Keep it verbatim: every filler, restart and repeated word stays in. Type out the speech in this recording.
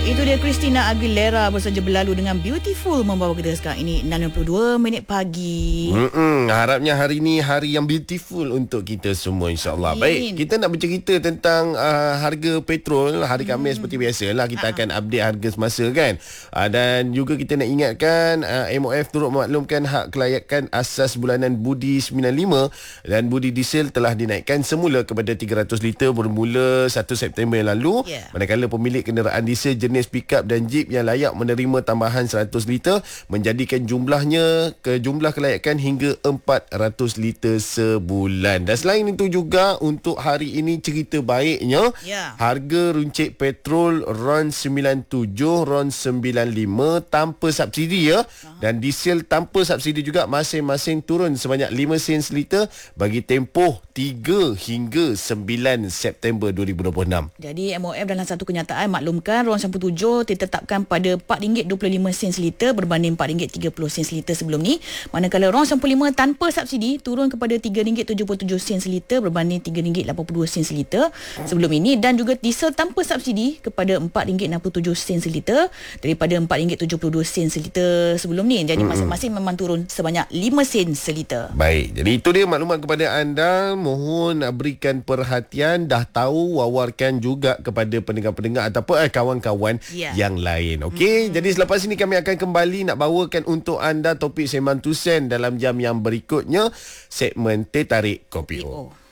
Itu dia Christina Aguilera bersaja berlalu dengan Beautiful membawa kita sekarang ini enam puluh dua minit pagi. Mm-mm, harapnya hari ini hari yang beautiful untuk kita semua, insyaAllah. Baik, kita nak bercerita tentang uh, harga petrol hari Khamis hmm. seperti biasalah. Kita uh-huh. akan update harga semasa kan. Uh, dan juga kita nak ingatkan uh, M O F turut memaklumkan hak kelayakan asas bulanan budi sembilan puluh lima dan budi diesel telah dinaikkan semula kepada tiga ratus liter bermula satu September yang lalu. Yeah. Manakala pemilik kenderaan diesel jenis pickup dan jeep yang layak menerima tambahan seratus liter menjadikan jumlahnya ke jumlah kelayakan hingga empat ratus liter sebulan. Dan selain itu juga untuk hari ini cerita baiknya, yeah. harga runcit petrol RON sembilan puluh tujuh, RON sembilan puluh lima tanpa subsidi ya. Uh-huh. Dan diesel tanpa subsidi juga masing-masing turun sebanyak lima sen seliter bagi tempoh tiga hingga sembilan September dua ribu dua puluh enam. Jadi M O F dalam satu kenyataan maklumkan RON sembilan puluh tujuh ditetapkan pada empat ringgit dua puluh lima sen seliter berbanding empat ringgit tiga puluh sen seliter sebelum ni. Manakala RON sembilan puluh lima tanpa subsidi turun kepada tiga ringgit tujuh puluh tujuh sen seliter berbanding tiga ringgit lapan puluh dua sen seliter sebelum ini, dan juga diesel tanpa subsidi kepada empat ringgit enam puluh tujuh sen seliter daripada empat ringgit tujuh puluh dua sen seliter sebelum ni. Jadi masing-masing memang turun sebanyak lima sen seliter. Baik, jadi itu dia maklumat kepada anda. Mohon berikan perhatian, dah tahu wawarkan juga kepada pendengar-pendengar ataupun eh, kawan-kawan yeah. yang lain. Okey, mm-hmm. jadi selepas ini kami akan kembali nak bawakan untuk anda topik Sembang Tusen dalam jam yang berikutnya, segmen Teh Tarik Kopi O.